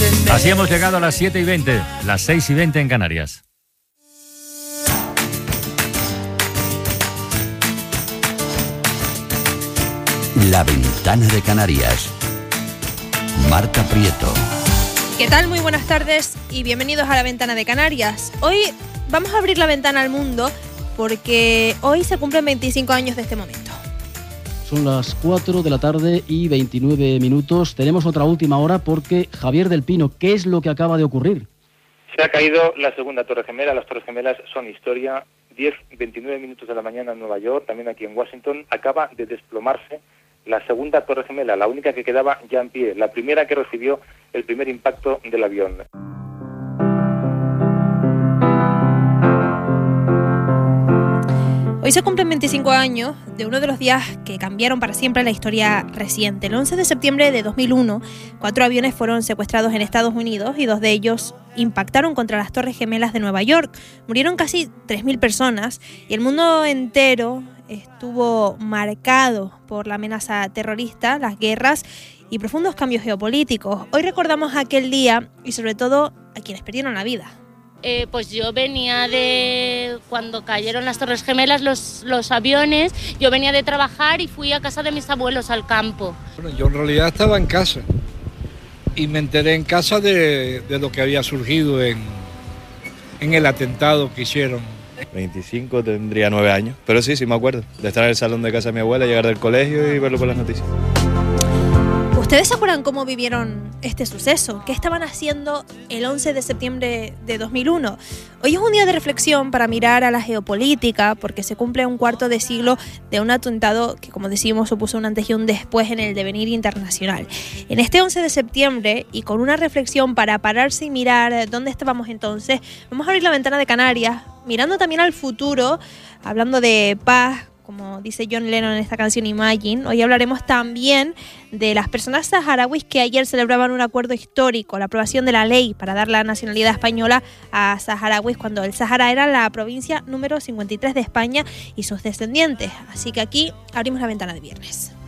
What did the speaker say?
Así hemos llegado a las 7:20, las 6:20 en Canarias. La Ventana de Canarias. Marta Prieto. ¿Qué tal? Muy buenas tardes y bienvenidos a La Ventana de Canarias. Hoy vamos a abrir la ventana al mundo porque hoy se cumplen 25 años de este momento. Son las 4 de la tarde y 29 minutos. Tenemos otra última hora porque, Javier del Pino, ¿qué es lo que acaba de ocurrir? Se ha caído la segunda Torre Gemela. Las Torres Gemelas son historia. 10:29 minutos de la mañana en Nueva York, también aquí en Washington, acaba de desplomarse la segunda Torre Gemela, la única que quedaba ya en pie, la primera que recibió el primer impacto del avión. Hoy se cumplen 25 años de uno de los días que cambiaron para siempre la historia reciente. El 11 de septiembre de 2001, 4 aviones fueron secuestrados en Estados Unidos y 2 de ellos impactaron contra las Torres Gemelas de Nueva York. Murieron casi 3.000 personas y el mundo entero estuvo marcado por la amenaza terrorista, las guerras y profundos cambios geopolíticos. Hoy recordamos aquel día y sobre todo a quienes perdieron la vida. Pues yo venía de cuando cayeron las Torres Gemelas, los aviones, yo venía de trabajar y fui a casa de mis abuelos al campo. Bueno, yo en realidad estaba en casa y me enteré en casa de lo que había surgido en el atentado que hicieron. 25, tendría 9 años, pero sí me acuerdo de estar en el salón de casa de mi abuela, llegar del colegio y verlo por las noticias. ¿Ustedes se acuerdan cómo vivieron este suceso? ¿Qué estaban haciendo el 11 de septiembre de 2001? Hoy es un día de reflexión para mirar a la geopolítica, porque se cumple un cuarto de siglo de un atentado que, como decimos, supuso un antes y un después en el devenir internacional. En este 11 de septiembre, y con una reflexión para pararse y mirar dónde estábamos entonces, vamos a abrir la ventana de Canarias, mirando también al futuro, hablando de paz, como dice John Lennon en esta canción Imagine. Hoy hablaremos también de las personas saharauis que ayer celebraban un acuerdo histórico, la aprobación de la ley para dar la nacionalidad española a saharauis cuando el Sahara era la provincia número 53 de España y sus descendientes. Así que aquí abrimos la ventana de viernes.